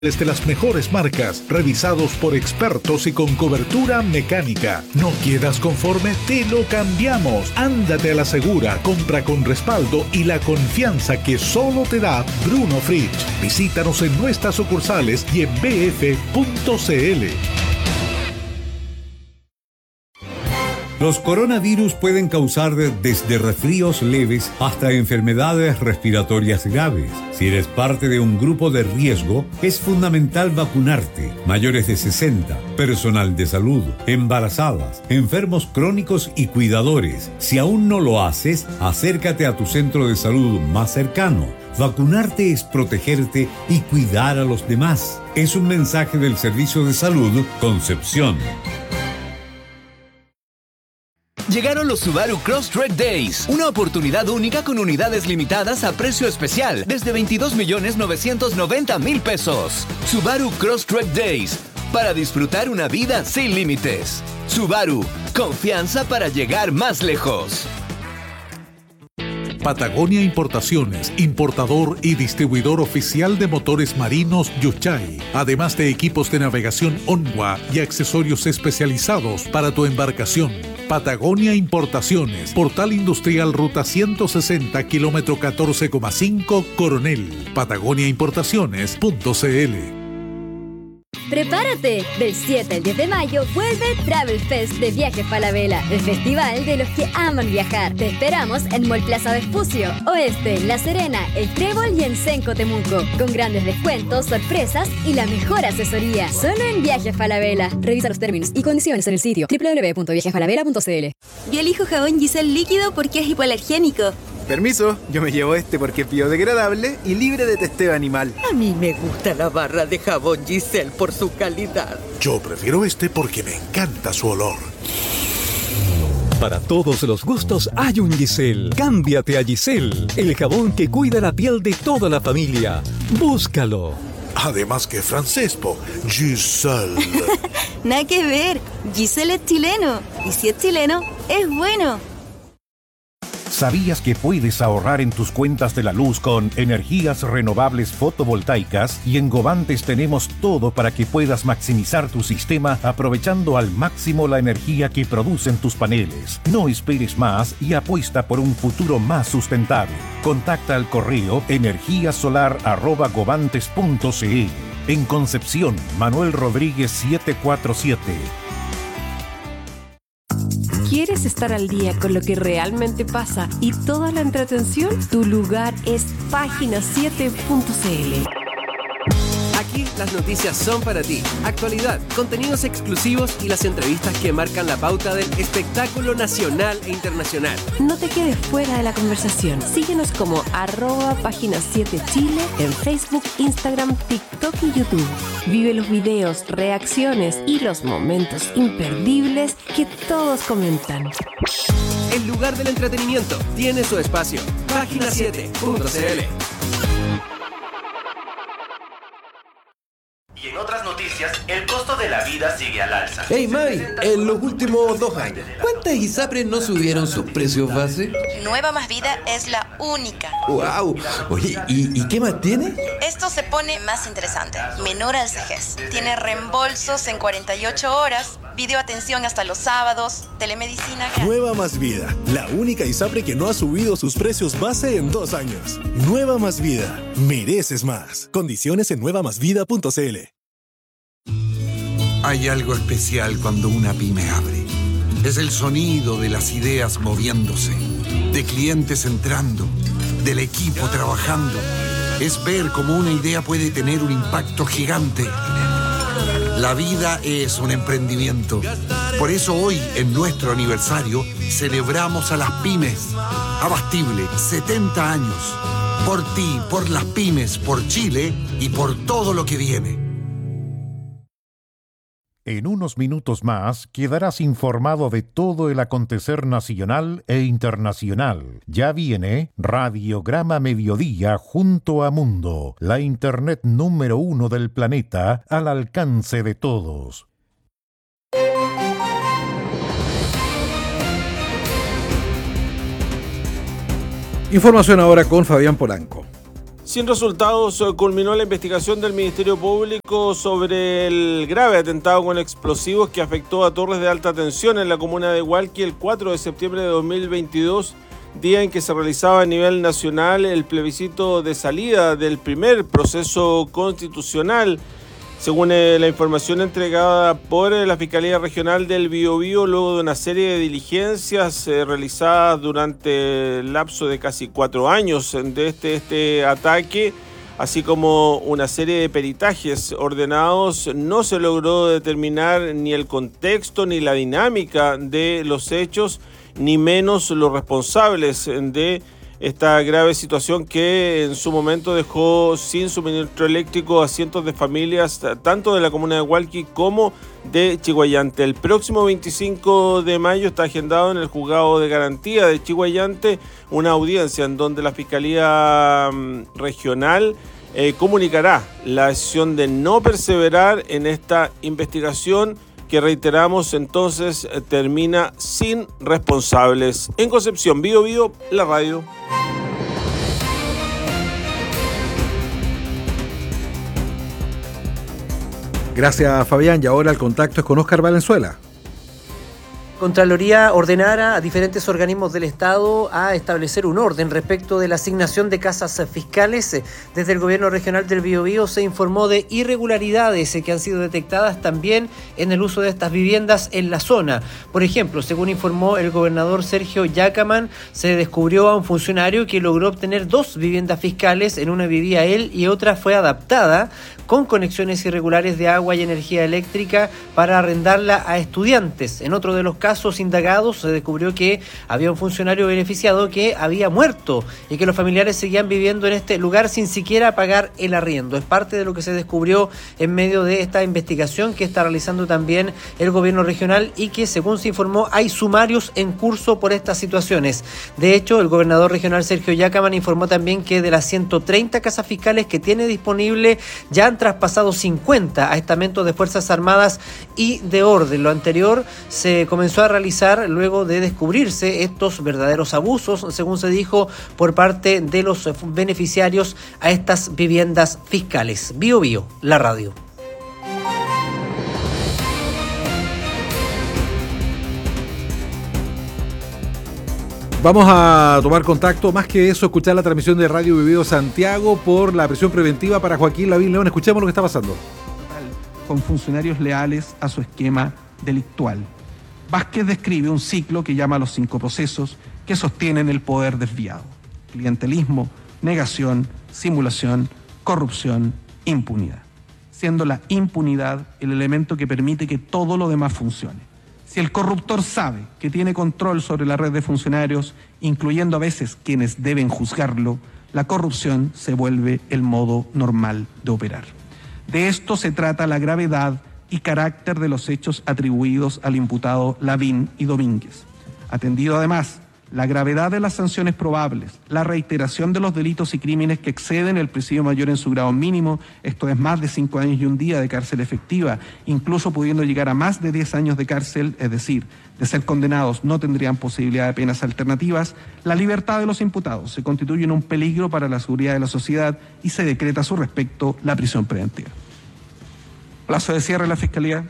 Desde las mejores marcas, revisados por expertos y con cobertura mecánica. ¿No quedas conforme? Te lo cambiamos. Ándate a la segura, compra con respaldo y la confianza que solo te da Bruno Fritsch. Visítanos en nuestras sucursales y en bf.cl. Los coronavirus pueden causar desde resfríos leves hasta enfermedades respiratorias graves. Si eres parte de un grupo de riesgo, es fundamental vacunarte. Mayores de 60, personal de salud, embarazadas, enfermos crónicos y cuidadores. Si aún no lo haces, acércate a tu centro de salud más cercano. Vacunarte es protegerte y cuidar a los demás. Es un mensaje del Servicio de Salud Concepción. Llegaron los Subaru Crosstrek Days, una oportunidad única con unidades limitadas a precio especial desde 22.990.000 pesos. Subaru Crosstrek Days, para disfrutar una vida sin límites. Subaru, confianza para llegar más lejos. Patagonia Importaciones, importador y distribuidor oficial de motores marinos Yuchai, además de equipos de navegación Onwa y accesorios especializados para tu embarcación. Patagonia Importaciones, Portal Industrial Ruta 160, kilómetro 14,5, Coronel. patagoniaimportaciones.cl. ¡Prepárate! Del 7 al 10 de mayo vuelve Travel Fest de Viajes Falabella, el festival de los que aman viajar. Te esperamos en Mall Plaza Vespucio, Oeste, La Serena, El Trébol y en Senco Temuco, con grandes descuentos, sorpresas y la mejor asesoría. Solo en Viajes Falabella. Revisa los términos y condiciones en el sitio www.viajesfalabella.cl. Yo elijo jabón Giselle líquido porque es hipoalergénico. Permiso, yo me llevo este porque es biodegradable y libre de testeo animal. A mí me gusta la barra de jabón Giselle por su calidad. Yo prefiero este porque me encanta su olor. Para todos los gustos hay un Giselle. Cámbiate a Giselle, el jabón que cuida la piel de toda la familia. Búscalo. Además que francés, Giselle. Nada que ver, Giselle es chileno. Y si es chileno, es bueno. ¿Sabías que puedes ahorrar en tus cuentas de la luz con energías renovables fotovoltaicas? Y en Govantes tenemos todo para que puedas maximizar tu sistema aprovechando al máximo la energía que producen tus paneles. No esperes más y apuesta por un futuro más sustentable. Contacta al correo energiasolar@govantes.cl. En Concepción, Manuel Rodríguez 747. ¿Quieres estar al día con lo que realmente pasa y toda la entretención? Tu lugar es página7.cl. Aquí las noticias son para ti. Actualidad, contenidos exclusivos y las entrevistas que marcan la pauta del espectáculo nacional e internacional. No te quedes fuera de la conversación. Síguenos como @página7chile en Facebook, Instagram, TikTok y YouTube. Vive los videos, reacciones y los momentos imperdibles que todos comentan. El lugar del entretenimiento tiene su espacio. Página7.cl. Y en otras noticias, el costo de la vida sigue al alza. Hey Mai, en los últimos 2 años, ¿cuántas ISAPRES no subieron sus precios base? Nueva Más Vida es la única. ¡Wow! Oye, ¿y qué más tiene? Esto se pone más interesante. Menor al CEGES. Tiene reembolsos en 48 horas, videoatención hasta los sábados, telemedicina. Nueva Más Vida, la única ISAPRE que no ha subido sus precios base en 2 años. Nueva Más Vida, mereces más. Condiciones en nuevamásvida.cl. Hay algo especial cuando una pyme abre. Es el sonido de las ideas moviéndose, de clientes entrando, del equipo trabajando. Es ver cómo una idea puede tener un impacto gigante. La vida es un emprendimiento. Por eso hoy, en nuestro aniversario, celebramos a las pymes. Abastible, 70 años. Por ti, por las pymes, por Chile y por todo lo que viene. En unos minutos más quedarás informado de todo el acontecer nacional e internacional. Ya viene Radiograma Mediodía junto a Mundo, la internet número 1 del planeta al alcance de todos. Información ahora con Fabián Polanco. Sin resultados, culminó la investigación del Ministerio Público sobre el grave atentado con explosivos que afectó a torres de alta tensión en la comuna de Hualqui el 4 de septiembre de 2022, día en que se realizaba a nivel nacional el plebiscito de salida del primer proceso constitucional. Según la información entregada por la Fiscalía Regional del Biobío, luego de una serie de diligencias realizadas durante el lapso de casi 4 años de este ataque, así como una serie de peritajes ordenados, no se logró determinar ni el contexto ni la dinámica de los hechos, ni menos los responsables de esta grave situación que en su momento dejó sin suministro eléctrico a cientos de familias, tanto de la comuna de Hualqui como de Chiguayante. El próximo 25 de mayo está agendado en el Juzgado de Garantía de Chiguayante una audiencia en donde la Fiscalía Regional comunicará la decisión de no perseverar en esta investigación, que reiteramos entonces termina sin responsables. En Concepción, Biobío, la radio. Gracias, Fabián. Y ahora el contacto es con Óscar Valenzuela. Contraloría ordenara a diferentes organismos del Estado a establecer un orden respecto de la asignación de casas fiscales. Desde el Gobierno Regional del Biobío se informó de irregularidades que han sido detectadas también en el uso de estas viviendas en la zona. Por ejemplo, según informó el gobernador Sergio Yacaman, se descubrió a un funcionario que logró obtener 2 viviendas fiscales. En una vivía él y otra fue adaptada con conexiones irregulares de agua y energía eléctrica para arrendarla a estudiantes. En otro de los casos indagados se descubrió que había un funcionario beneficiado que había muerto y que los familiares seguían viviendo en este lugar sin siquiera pagar el arriendo. Es parte de lo que se descubrió en medio de esta investigación que está realizando también el gobierno regional y que, según se informó, hay sumarios en curso por estas situaciones. De hecho, el gobernador regional Sergio Yacaman informó también que de las 130 casas fiscales que tiene disponible ya han traspasado 50 a estamentos de Fuerzas Armadas y de orden. Lo anterior se comenzó a realizar luego de descubrirse estos verdaderos abusos, según se dijo, por parte de los beneficiarios a estas viviendas fiscales. Biobío, la radio. Vamos a tomar contacto, más que eso, escuchar la transmisión de Radio Biobío Santiago por la prisión preventiva para Joaquín Lavín León. Escuchemos lo que está pasando. Con funcionarios leales a su esquema delictual. Vázquez describe un ciclo que llama los 5 procesos que sostienen el poder desviado: clientelismo, negación, simulación, corrupción, impunidad. Siendo la impunidad el elemento que permite que todo lo demás funcione. Si el corruptor sabe que tiene control sobre la red de funcionarios, incluyendo a veces quienes deben juzgarlo, la corrupción se vuelve el modo normal de operar. De esto se trata la gravedad y carácter de los hechos atribuidos al imputado Lavín y Domínguez. Atendido además la gravedad de las sanciones probables, la reiteración de los delitos y crímenes que exceden el presidio mayor en su grado mínimo, esto es más de 5 años y un día de cárcel efectiva, incluso pudiendo llegar a más de 10 años de cárcel, es decir, de ser condenados no tendrían posibilidad de penas alternativas, la libertad de los imputados se constituye en un peligro para la seguridad de la sociedad y se decreta a su respecto la prisión preventiva. Plazo de cierre de la Fiscalía.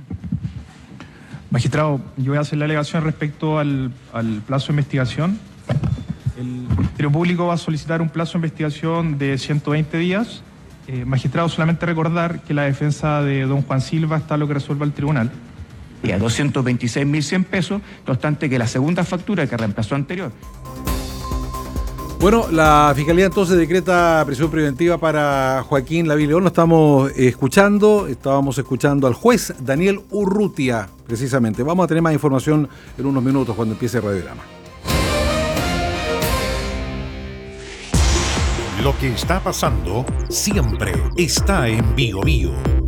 Magistrado, yo voy a hacer la alegación respecto al plazo de investigación. El Ministerio Público va a solicitar un plazo de investigación de 120 días. Magistrado, solamente recordar que la defensa de don Juan Silva está lo que resuelva el tribunal. Y a 226.100 pesos, no obstante que la segunda factura que reemplazó anterior. Bueno, la Fiscalía entonces decreta prisión preventiva para Joaquín Lavín León. Lo estábamos estábamos escuchando al juez Daniel Urrutia, precisamente. Vamos a tener más información en unos minutos cuando empiece el radiograma. Lo que está pasando siempre está en Biobío.